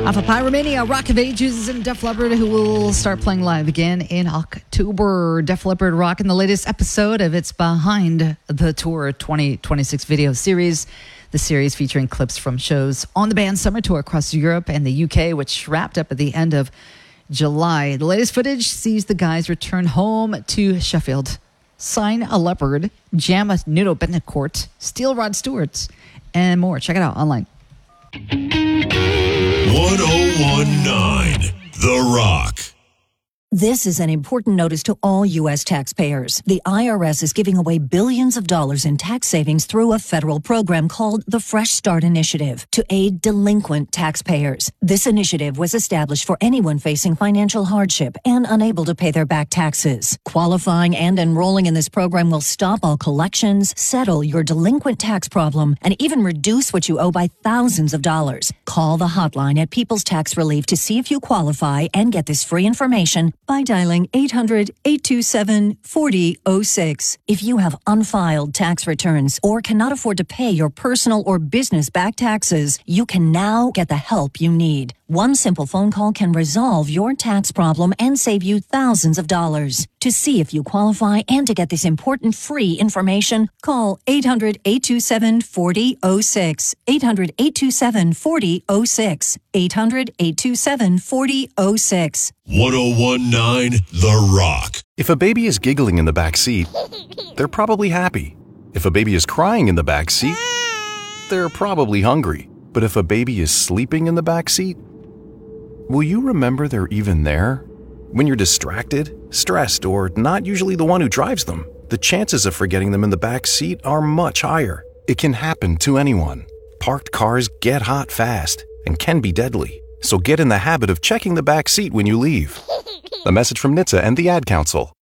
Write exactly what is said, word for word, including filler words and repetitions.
Off of Pyromania, Rock of Ages, and Def Leppard, who will start playing live again in October. Def Leppard rock in the latest episode of its Behind the Tour twenty twenty-six video series. The series featuring clips from shows on the band's summer tour across Europe and the U K, which wrapped up at the end of July. The latest footage sees the guys return home to Sheffield, sign a leopard, jam a Nuno Bettencourt, steal Rod Stewart, and more. Check it out online. one oh one point nine The Rock. This is an important notice to all U S taxpayers. The I R S is giving away billions of dollars in tax savings through a federal program called the Fresh Start Initiative to aid delinquent taxpayers. This initiative was established for anyone facing financial hardship and unable to pay their back taxes. Qualifying and enrolling in this program will stop all collections, settle your delinquent tax problem, and even reduce what you owe by thousands of dollars. Call the hotline at People's Tax Relief to see if you qualify and get this free information by dialing eight hundred, eight two seven, four oh zero six. If you have unfiled tax returns or cannot afford to pay your personal or business back taxes, you can now get the help you need. One simple phone call can resolve your tax problem and save you thousands of dollars. To see if you qualify and to get this important free information, call eight hundred, eight two seven, four oh zero six. eight hundred, eight two seven, four oh zero six. eight hundred, eight two seven, four oh zero six. one oh one point nine The Rock. If a baby is giggling in the back seat, they're probably happy. If a baby is crying in the back seat, they're probably hungry. But if a baby is sleeping in the back seat, will you remember they're even there? When you're distracted, stressed, or not usually the one who drives them, the chances of forgetting them in the back seat are much higher. It can happen to anyone. Parked cars get hot fast and can be deadly. So get in the habit of checking the back seat when you leave. A message from N H T S A and the Ad Council.